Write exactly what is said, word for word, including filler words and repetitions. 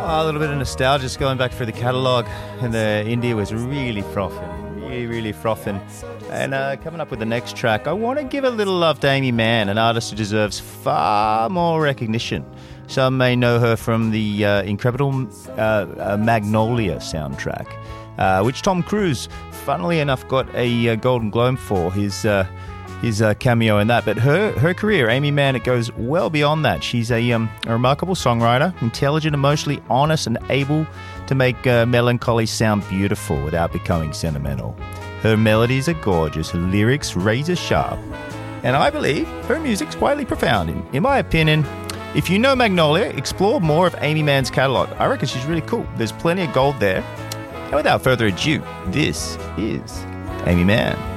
Oh, a little bit of nostalgia just going back through the catalogue, and the India was really frothing, really, really frothing. And uh, coming up with the next track, I want to give a little love to Amy Mann, an artist who deserves far more recognition. Some may know her from the uh, incredible uh, uh, Magnolia soundtrack, uh, which Tom Cruise, funnily enough, got a uh, Golden Globe for his uh, his uh, cameo in that. But her her career, Amy Mann, it goes well beyond that. She's a, um, a remarkable songwriter, intelligent, emotionally honest, and able to make uh, melancholy sound beautiful without becoming sentimental. Her melodies are gorgeous, her lyrics razor sharp, and I believe her music's quietly profound. In, in my opinion, if you know Magnolia, explore more of Amy Mann's catalogue. I reckon she's really cool. There's plenty of gold there. And without further ado, this is Amy Mann.